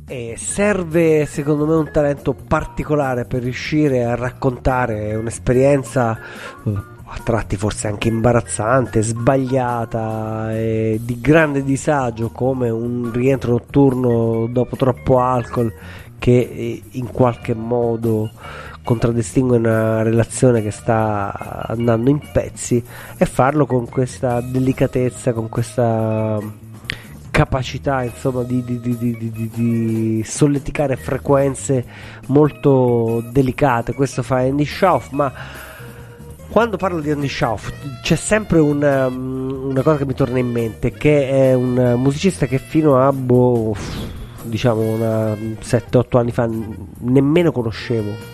E serve secondo me un talento particolare per riuscire a raccontare un'esperienza a tratti forse anche imbarazzante, sbagliata e di grande disagio, come un rientro notturno dopo troppo alcol che in qualche modo contraddistingue una relazione che sta andando in pezzi, e farlo con questa delicatezza, con questa capacità insomma di solleticare frequenze molto delicate. Questo fa Andy Schauf, ma quando parlo di Andy Schauf c'è sempre una cosa che mi torna in mente, che è un musicista che fino a diciamo 7-8 anni fa nemmeno conoscevo.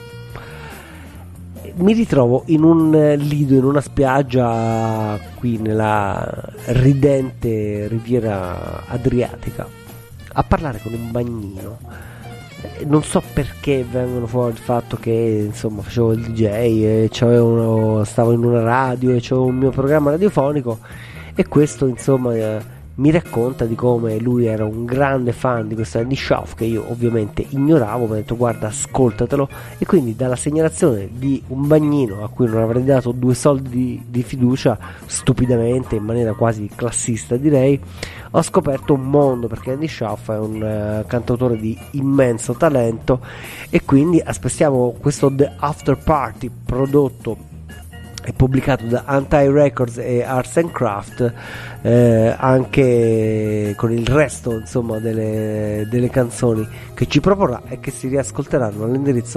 Mi ritrovo in un lido, in una spiaggia qui nella ridente riviera adriatica, a parlare con un bagnino. Non so perché vengono fuori il fatto che insomma facevo il DJ e stavo in una radio e c'avevo un mio programma radiofonico, e questo insomma mi racconta di come lui era un grande fan di questo Andy Schauf, che io ovviamente ignoravo. Mi ha detto: guarda, ascoltatelo. E quindi dalla segnalazione di un bagnino a cui non avrei dato 2 soldi di fiducia, stupidamente, in maniera quasi classista direi, ho scoperto un mondo, perché Andy Schauf è un cantautore di immenso talento. E quindi aspettiamo questo The After Party, prodotto e pubblicato da Anti Records e Arts and Craft, anche con il resto insomma delle canzoni che ci proporrà e che si riascolteranno all'indirizzo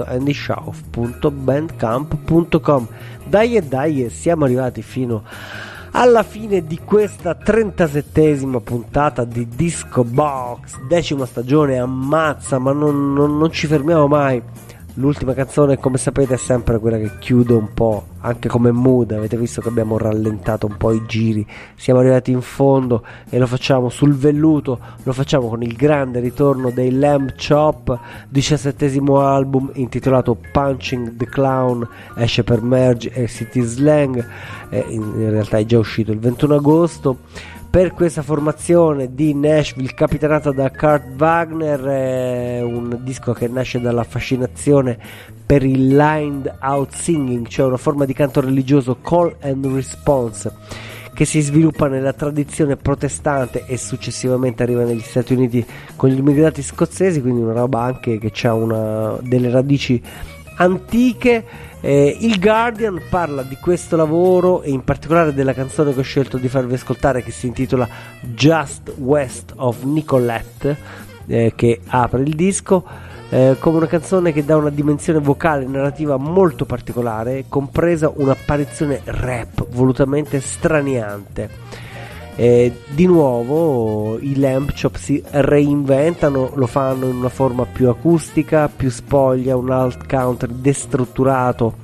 andyschauf.bandcamp.com. Dai, siamo arrivati fino alla fine di questa 37esima puntata di Disco Box, 10ª stagione. Ammazza, ma non ci fermiamo mai. L'ultima canzone, come sapete, è sempre quella che chiude un po', anche come mood. Avete visto che abbiamo rallentato un po' i giri, siamo arrivati in fondo e lo facciamo sul velluto. Lo facciamo con il grande ritorno dei Lamb Chop, 17esimo album intitolato Punching the Clown, esce per Merge e City Slang, in realtà è già uscito il 21 agosto. Per questa formazione di Nashville, capitanata da Kurt Wagner, è un disco che nasce dalla fascinazione per il lined out singing, cioè una forma di canto religioso, call and response, che si sviluppa nella tradizione protestante e successivamente arriva negli Stati Uniti con gli immigrati scozzesi, quindi una roba anche che ha delle radici antiche. Il Guardian parla di questo lavoro e in particolare della canzone che ho scelto di farvi ascoltare, che si intitola Just West of Nicolette, che apre il disco, come una canzone che dà una dimensione vocale e narrativa molto particolare, compresa un'apparizione rap volutamente straniante. Di nuovo i Lamb Chop si reinventano, lo fanno in una forma più acustica, più spoglia, un alt country destrutturato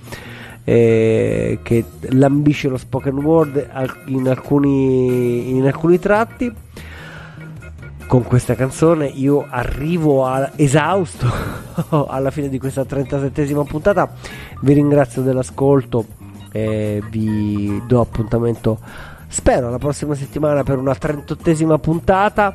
che lambisce lo spoken word in alcuni tratti. Con questa canzone io arrivo esausto alla fine di questa 37esima puntata. Vi ringrazio dell'ascolto e vi do appuntamento, spero, la prossima settimana per una 38esima puntata,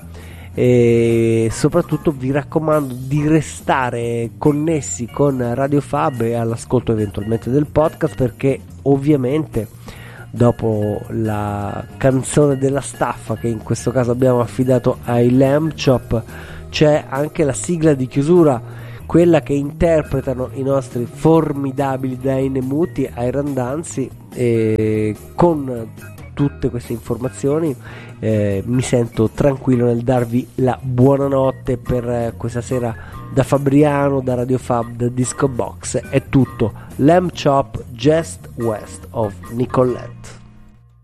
e soprattutto vi raccomando di restare connessi con Radio Fab e all'ascolto eventualmente del podcast, perché ovviamente dopo la canzone della staffa, che in questo caso abbiamo affidato ai Lamb Chop, c'è anche la sigla di chiusura, quella che interpretano i nostri formidabili Dainemuti ai Randanzi. E con tutte queste informazioni mi sento tranquillo nel darvi la buonanotte per questa sera. Da Fabriano, da Radio Fab, da Disco Box è tutto. Lamb Chop, Just West of Nicolette.